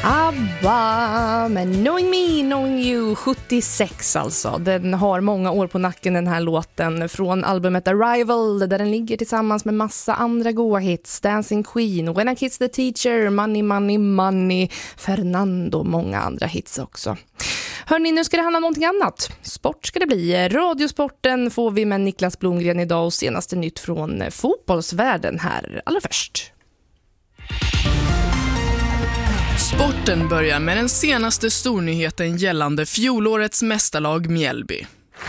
ABBA med Knowing Me, Knowing You, 76 alltså. Den har många år på nacken, den här låten, från albumet Arrival, där den ligger tillsammans med massa andra goa hits. Dancing Queen, When I Kiss the Teacher, Money, Money, Money, Fernando, många andra hits också. Hörrni, nu ska det handla om någonting annat. Sport ska det bli. Radiosporten får vi med Niklas Blomgren idag och senaste nytt från fotbollsvärlden här allra först. Sporten börjar med den senaste stornyheten gällande fjolårets mästarlag Mjällby.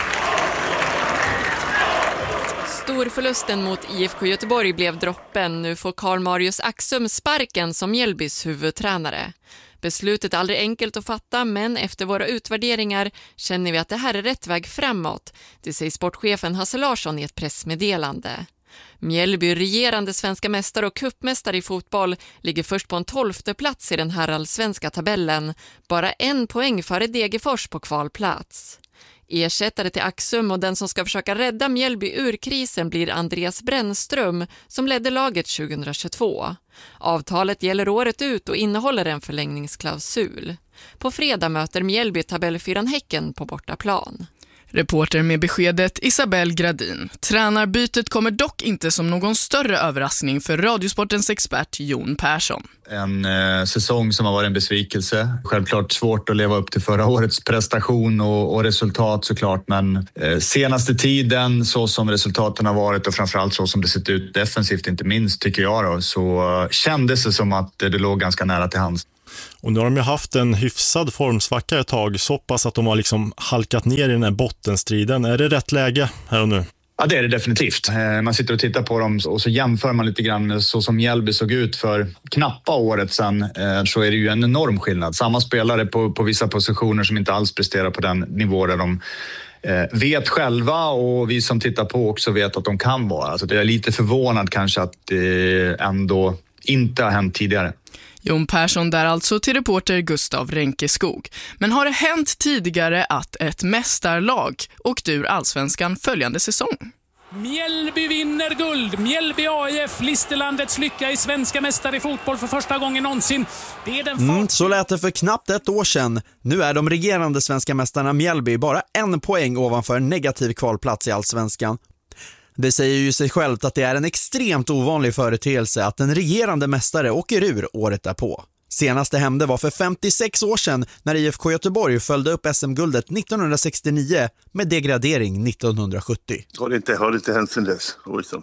Storförlusten mot IFK Göteborg blev droppen. Nu får Karl Marius Axum sparken som Mjällbys huvudtränare. Beslutet är aldrig enkelt att fatta, men efter våra utvärderingar känner vi att det här är rätt väg framåt. Det säger sportchefen Hasse Larsson i ett pressmeddelande. Mjällby, regerande svenska mästare och cupmästare i fotboll, ligger först på en 12:e plats i den här allsvenska tabellen. Bara 1 poäng före Degerfors på kvalplats. Ersättare till Axum och den som ska försöka rädda Mjällby ur krisen blir Andreas Brännström som ledde laget 2022. Avtalet gäller året ut och innehåller en förlängningsklausul. På fredag möter Mjällby tabellfyran Häcken på bortaplan. Reporter med beskedet Isabelle Gradin. Tränarbytet kommer dock inte som någon större överraskning för Radiosportens expert Jon Persson. En säsong som har varit en besvikelse. Självklart svårt att leva upp till förra årets prestation och resultat såklart. Men senaste tiden, så som resultaten har varit och framförallt så som det sett ut defensivt inte minst tycker jag då, så kändes det som att det låg ganska nära till hands. Och nu har de ju haft en hyfsad formsvacka ett tag, så pass att de har liksom halkat ner i den här bottenstriden. Är det rätt läge här och nu? Ja, det är det definitivt. Man sitter och tittar på dem och så jämför man lite grann med så som Mjällby såg ut för knappa året sedan, så är det ju en enorm skillnad. Samma spelare på vissa positioner som inte alls presterar på den nivå där de vet själva och vi som tittar på också vet att de kan vara. Alltså det är lite förvånad kanske att det ändå inte har hänt tidigare. Jon Persson där alltså till reporter Gustav Renkeskog. Men har det hänt tidigare att ett mästarlag åkt ur allsvenskan följande säsong? Mjällby vinner guld. Mjällby AIF, Listerlandets lycka i svenska mästare i fotboll för första gången någonsin. Det är den så lät det för knappt ett år sedan. Nu är de regerande svenska mästarna Mjällby bara 1 poäng ovanför en negativ kvalplats i allsvenskan. Det säger ju sig självt att det är en extremt ovanlig företeelse att en regerande mästare åker ur året därpå. Senaste hände var för 56 år sedan när IFK Göteborg följde upp SM-guldet 1969 med degradering 1970. Har det inte hänt sedan dess?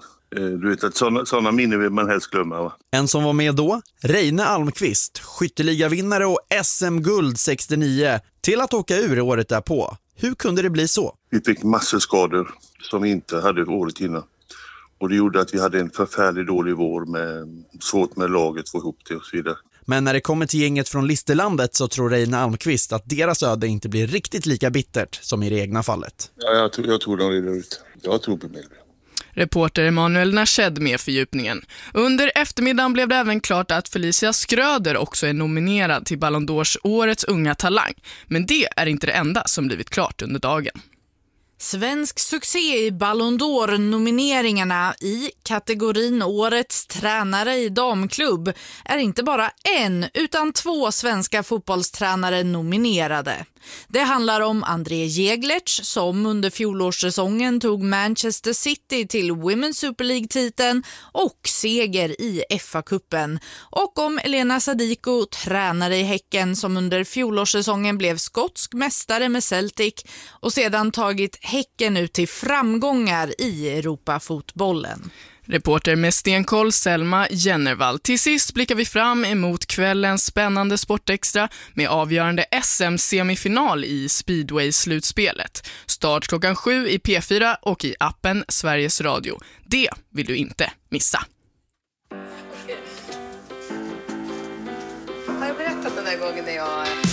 Du vet att sådana minnen vill man helst glömma, va? En som var med då, Reine Almqvist, skytteligavinnare och SM-guld 69, till att åka ur året därpå. Hur kunde det bli så? Vi fick massor skador som vi inte hade året innan. Och det gjorde att vi hade en förfärligt dålig vår med svårt med laget att få ihop det och så vidare. Men när det kommer till gänget från Listerlandet så tror Reine Almqvist att deras öde inte blir riktigt lika bittert som i det egna fallet. Ja, jag tror de reder ut. Jag tror på mig. Reporter Emanuel Nashed med fördjupningen. Under eftermiddagen blev det även klart att Felicia Skröder också är nominerad till Ballon d'Ors årets unga talang. Men det är inte det enda som blivit klart under dagen. Svensk succé i Ballon d'Or-nomineringarna i kategorin Årets tränare i damklubb är inte bara 1 utan 2 svenska fotbollstränare nominerade. Det handlar om André Jeglertz som under fjolårssäsongen tog Manchester City till Women's Super League-titeln och seger i FA-cupen. Och om Elena Sadiko, tränare i Häcken som under fjolårssäsongen blev skotsk mästare med Celtic och sedan tagit Häcken ut till framgångar i Europafotbollen. Reporter med stenkoll Selma Jennervall. Till sist blickar vi fram emot kvällens spännande Sportextra med avgörande SM-semifinal i Speedway-slutspelet. Start klockan 7 i P4 och i appen Sveriges Radio. Det vill du inte missa. Har jag berättat den där gången när jag